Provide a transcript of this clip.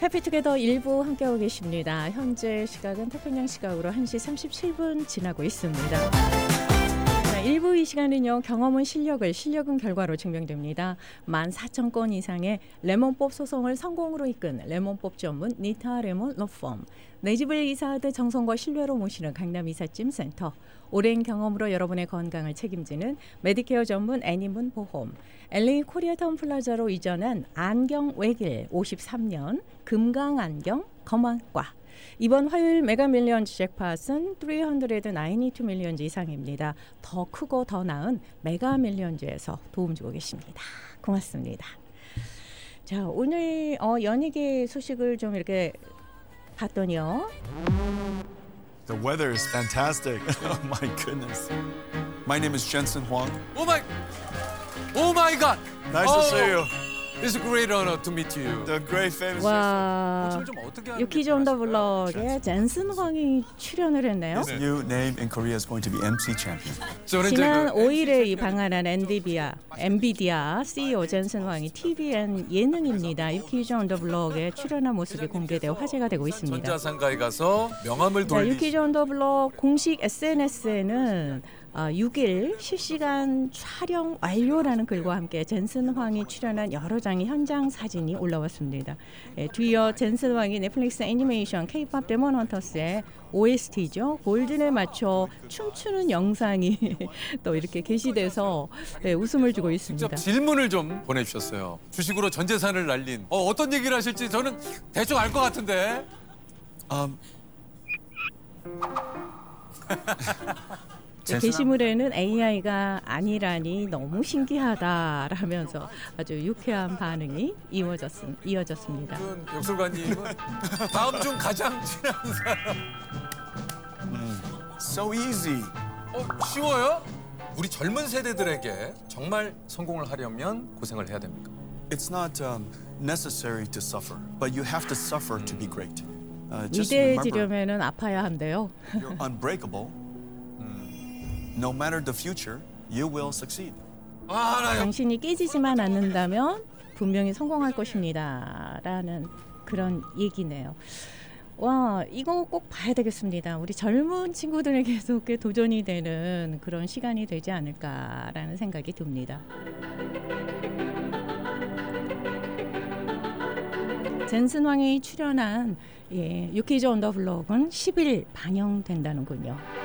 해피투게더 1부 함께하고 계십니다. 현재 시각은 태평양 시각으로 1시 37분 지나고 있습니다. 자, 1부 이 시간은요. 경험은 실력은 결과로 증명됩니다. 14,000건 이상의 레몬법 소송을 성공으로 이끈 레몬법 전문 니타 레몬 로펌. 내 집을 이사하듯 정성과 신뢰로 모시는 강남 이삿짐 센터. 오랜 경험으로 여러분의 건강을 책임지는 메디케어 전문 애니문 보험. LA 코리아타운 플라자로 이전한 안경 외길 53년 금강안경 검안과. 이번 화요일 메가 밀리언즈 잭팟은 392 밀리언즈 이상입니다. 더 크고 더 나은 메가 밀리언즈에서 도움 주고 계십니다. 고맙습니다. 자, 오늘 연예계 소식을 좀 이렇게 봤더니요. The weather is fantastic. Oh my goodness. My name is Jensen Huang. Oh my God! Nice to see you. It's a great honor to meet you. The great famous. 와, 호칭을 좀 어떻게 하는 게 유키즈 온 더 블럭에 젠슨 황이 출연을 했네요. His new name in Korea is going to be MC Champion. 저는 지난 이제 5일에 이 방한한 엔비디아 CEO 젠슨 황이 TVN 예능입니다. 유키즈 온 더 블럭에 출연한 모습이 공개되어 화제가 되고 있습니다. 전자상가에 가서 명함을 자, 돌리. 유키즈 온 더 블럭 공식 SNS에는 6일 실시간 촬영 완료라는 글과 함께 젠슨 황이 출연한 여러 장의 현장 사진이 올라왔습니다. 뒤이어 젠슨 황이 넷플릭스 애니메이션 K-pop 데몬 헌터스의 OST죠. 골든에 맞춰 춤추는 영상이 또 이렇게 게시돼서 웃음을 주고 있습니다. 직접 질문을 좀 보내주셨어요. 주식으로 전 재산을 날린. 어떤 얘기를 하실지 저는 대충 알 것 같은데. 게시물에는 AI가 아니라니 너무 신기하다라면서 아주 유쾌한 반응이 이어졌습니다. 역술관님은 다음 중 가장 친한 사람. So easy. 쉬워요? 우리 젊은 세대들에게 정말 성공을 하려면 고생을 해야 됩니까? It's not necessary to suffer, but you have to suffer to be great. Just remember, 위대해지려면은 아파야 한대요. you're unbreakable. No matter the future, you will succeed. 당신이 깨지지만 않는다면 분명히 성공할 것입니다. 라는 그런 얘기네요. 와, 이거 꼭 봐야 되겠습니다. 우리 젊은 친구들에게도 꽤 도전이 되는 그런 시간이 되지 않을까라는 생각이 듭니다. 젠슨 황이 출연한 유키즈 온 더 블럭은 10일 방영된다는군요.